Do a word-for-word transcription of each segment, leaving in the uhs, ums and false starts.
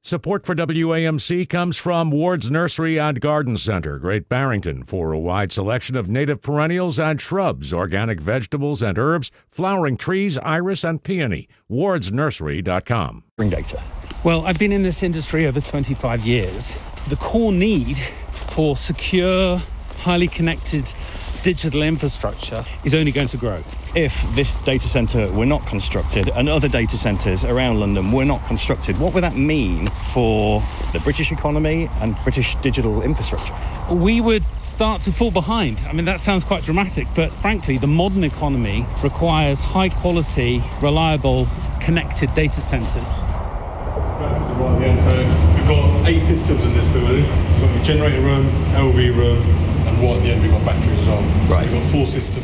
Support for W A M C comes from Ward's Nursery and Garden Center, Great Barrington, for a wide selection of native perennials and shrubs, organic vegetables and herbs, flowering trees, iris, and peony. wards nursery dot com. Bring data. Well, I've been in this industry over twenty-five years. The core need for secure, highly connected digital infrastructure is only going to grow. If this data centre were not constructed and other data centres around London were not constructed, what would that mean for the British economy and British digital infrastructure? We would start to fall behind. I mean, that sounds quite dramatic, but frankly, the modern economy requires high quality, reliable, connected data centres. Right at the end, so we've got eight systems in this building. We've got the generator room, L V room, and right at the end we've got batteries as well. Right. So we've got four systems.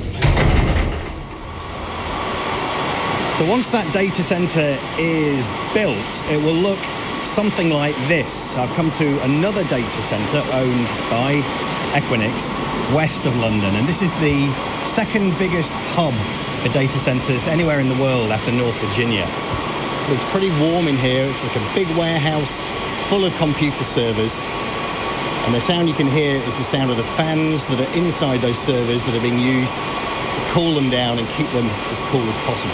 So once that data centre is built, it will look something like this. I've come to another data centre owned by Equinix, west of London, and this is the second biggest hub for data centres anywhere in the world after North Virginia. It's pretty warm in here. It's like a big warehouse full of computer servers. And the sound you can hear is the sound of the fans that are inside those servers that are being used to cool them down and keep them as cool as possible.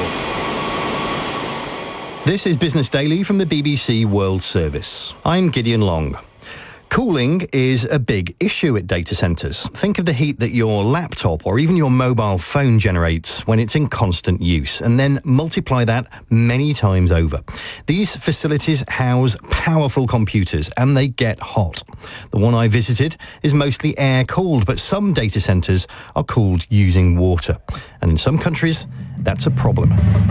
This is Business Daily from the B B C World Service. I'm Gideon Long. Cooling is a big issue at data centres. Think of the heat that your laptop or even your mobile phone generates when it's in constant use, and then multiply that many times over. These facilities house powerful computers and they get hot. The one I visited is mostly air-cooled, but some data centres are cooled using water. And in some countries, that's a problem.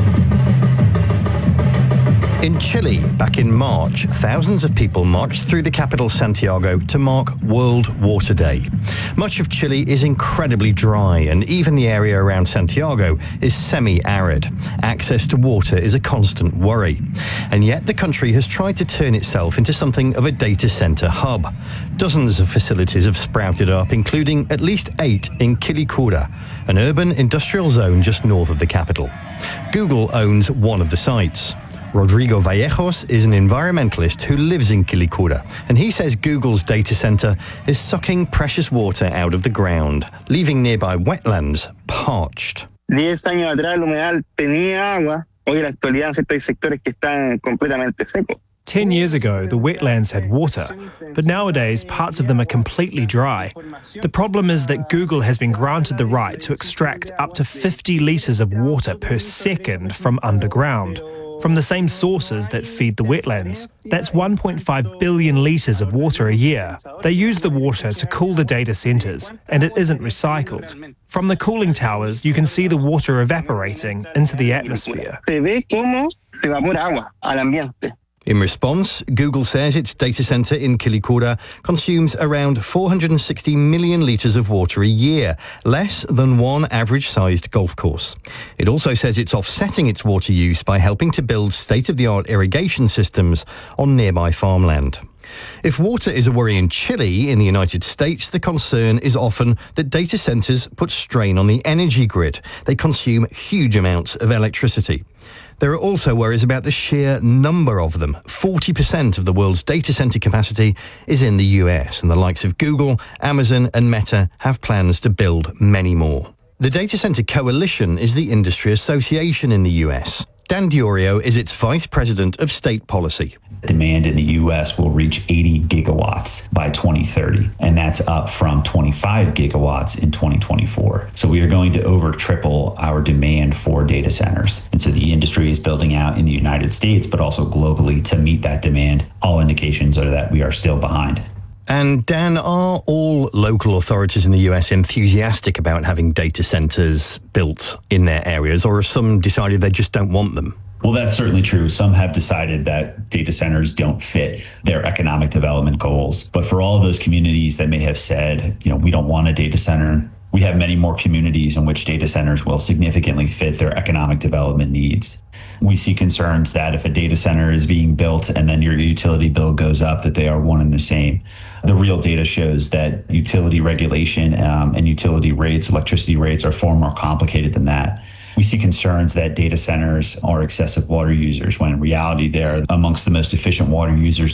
In Chile, back in March, thousands of people marched through the capital Santiago to mark World Water Day. Much of Chile is incredibly dry, and even the area around Santiago is semi-arid. Access to water is a constant worry. And yet the country has tried to turn itself into something of a data center hub. Dozens of facilities have sprouted up, including at least eight in Quilicura, an urban industrial zone just north of the capital. Google owns one of the sites. Rodrigo Vallejos is an environmentalist who lives in Quilicura, and he says Google's data center is sucking precious water out of the ground, leaving nearby wetlands parched. Diez años atrás el humedal tenía agua, hoy en la actualidad hay sectores que están completamente secos. Ten years ago, the wetlands had water, but nowadays parts of them are completely dry. The problem is that Google has been granted the right to extract up to fifty litres of water per second from underground, from the same sources that feed the wetlands. That's one point five billion litres of water a year. They use the water to cool the data centres, and it isn't recycled. From the cooling towers, you can see the water evaporating into the atmosphere. Se ve cómo se evapora agua al ambiente. In response, Google says its data center in Quilicura consumes around four hundred sixty million litres of water a year, less than one average-sized golf course. It also says it's offsetting its water use by helping to build state-of-the-art irrigation systems on nearby farmland. If water is a worry in Chile, in the United States, the concern is often that data centers put strain on the energy grid. They consume huge amounts of electricity. There are also worries about the sheer number of them. forty percent of the world's data center capacity is in the U S, and the likes of Google, Amazon and Meta have plans to build many more. The Data Center Coalition is the industry association in the U S. Dan Diorio is its vice president of state policy. Demand in the U S will reach eighty gigawatts by twenty thirty, and that's up from twenty-five gigawatts in twenty twenty-four. So we are going to over triple our demand for data centers. And so the industry is building out in the United States, but also globally to meet that demand. All indications are that we are still behind. And Dan, are all local authorities in the U S enthusiastic about having data centers built in their areas, or have some decided they just don't want them? Well, that's certainly true. Some have decided that data centers don't fit their economic development goals. But for all of those communities that may have said, you know, we don't want a data center, we have many more communities in which data centers will significantly fit their economic development needs. We see concerns that if a data center is being built and then your utility bill goes up, that they are one and the same. The real data shows that utility regulation um, and utility rates, electricity rates, are far more complicated than that. We see concerns that data centers are excessive water users, when in reality they're amongst the most efficient water users